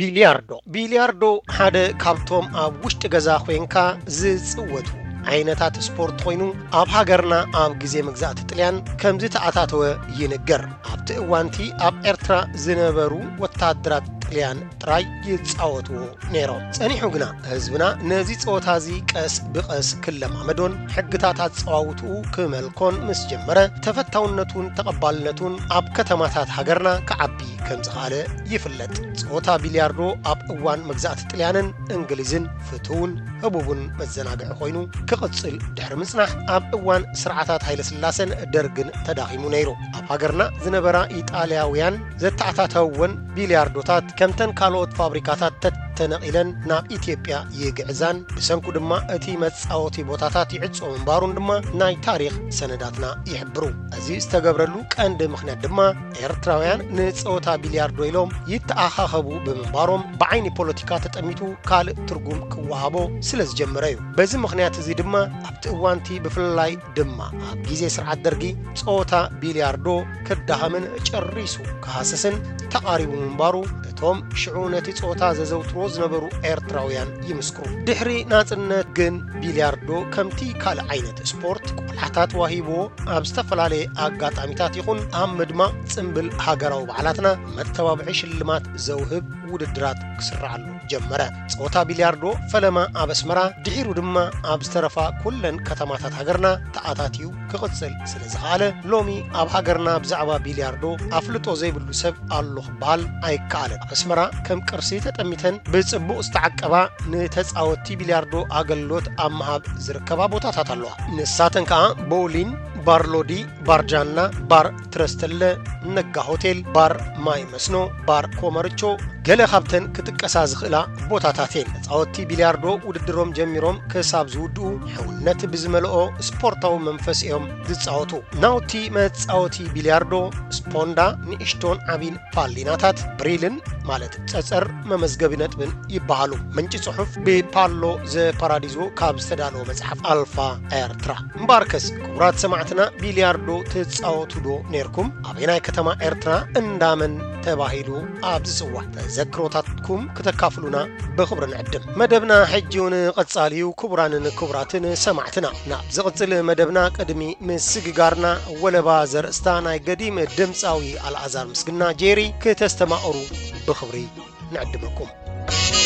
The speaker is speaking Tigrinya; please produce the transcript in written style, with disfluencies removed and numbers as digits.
بيلياردو حدا كابتوم اب وشت غزا خوينكا زصوتو عينتات سبورت خوينو اب هاجرنا اب غزي مغزات طليان كمزي تاعتاتو ينجر اب تاوانتي اب ارترا زنبرو وتادرات طليان تراي يتصاوتو نيرو صنيحو غنا حزبنا نزي صوتازي قس بقس كلم عمدون حقتات صاوتو كملكون مسجمره تفتاونتون تقبالنتون اب كتماتات هاجرنا كعبي كمزخاله يفلت صوتا بلياردو اب اوان مغزات طليانن انجليزن فتون هبوبن مزناغع خوينو كقصل دحر مصنح اب اوان سرعاتات هايله سلاسن درغن تداخيمو نيرو اب هاجرنا زنبرا ايطالياويان زتعتاتون بلياردوتات كمتن كالوت فابريكاتات تنقلن ناب إثيوبيا يغعزان بسنكو دما اتي مصاوتي بوتاتات يعصو منبارون دما ناي تاريخ سنداتنا يحبرو ازي استغبرلو قند مخنات دما ኤርትራውያን ንጾታ ቢሊያርዶ ኢሎም ይተአኻኸቡ በመንባሮም በአይኒ ፖለቲካ ተጠሚቱ ካል ትርጉም ክዋሃቦ ስለዝጀመረዩ በዚህ ምክንያት እዚ ድማ ኣብቲ እዋንቲ ብፍላይ ድማ ኣብ ጊዜ ስርዓት ደርጊ ጾታ ቢሊያርዶ ከዳሃምን ጨሪሱ ከሐሰስን ተቃሪቡ መንባሩ እቶም ሽዑነቲ ጾታ ዘዘውትሮ ዝነበሩ ኤርትራውያን ይምስክሩ ድሕሪ ናጽነት ግን ቢሊያርዶ ከምቲ ካል ዓይነት ስፖርት ቆልዓታት ዋሂቦ ኣብ ዝተፈላልየ ኣጋጣሚታት ይኹን ኣብ ምድማ ጽምብል ሃገራው በዓላትና መተባብዒ ሽልማት ዘውህብ ውድድራት ክስራዓሉ ጀመረ ጾታ ቢሊያርዶ ፈለማ ኣብ አስመራ ድሒሩ ድማ ኣብ ዝተረፋ ኩለን ከተማታት ሃገርና ተኣታትዩ ክቅጽል ስለዝኻለ ሎሚ ኣብ ሃገርና ብዛዕባ ቢሊያርዶ ኣፍልጦ ዘይብሉ ሰብ ኣሎ ክባል ኣይከኣለ አስመራ ከም ቅርሲ ተጠሚተን ብጽቡቕ ዝተዓቀባ ንተጻወቲ ቢሊያርዶ ኣገልግሎት ኣብ መሃብ ዝርከባ ቦታታት ኣለዋ ንሳተን ከዓ ቦሊን ባርሎዲ ባርጃና ባር ትረስተለ ነጋ ሆቴል ባር ማይ መስኖ ባር ኮመርቾ ገለ ካብተን ክትቀሳ ዝኽእላ ቦታታቴን ጻወቲ ቢሊያርዶ ውድድሮም ጀሚሮም ከሳብ ዝውድኡ ሕውነት ብዝመልኦ ስፖርታዊ መንፈስ እዮም ዝጻወቱ ናውቲ መጻወቲ ቢሊያርዶ ስፖንዳ ንእሽቶን ዓቢን ፓሊናታት ብሪልን ማለት ጸጸር መመዝገቢ ነጥብን ይባሃሉ ምንጭ ጽሑፍ በፓሎ ዘ ፓራዲዞ ካብ ዝተዳለው መጽሐፍ አልፋ ኤርትራ ምባርከስ ክቡራት ሰማዕትና ቢሊያርዶ ተጻወቱ ዶ ነርኩም አበናይ ከተማ ኤርትራ እንዳመን ተባሂሉ ኣብ ዝጽዋዕ ተዘክሮታትኩም ከተካፍሉና በኽብር ንዕድም መደብና ሕጂውን ቀጻሊዩ ክቡራንን ክቡራትን ሰማዕትና ናብ ዝቕጽል መደብና ቀድሚ ምስግጋርና ወለባ ዘርእስታ ናይ ገዲም ድምፃዊ አልዓዛር ምስግና ጄሪ ከተስተማቕሩ بخبري نعدمكم